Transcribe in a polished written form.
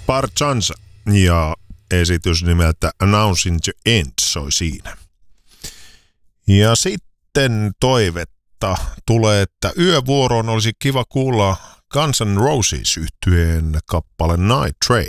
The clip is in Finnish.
Par Chance ja esitys nimeltä Announcing the End soi siinä. Ja sitten toivetta tulee, että yövuoroon olisi kiva kuulla Guns N' Roses -yhtyeen kappale Night Train.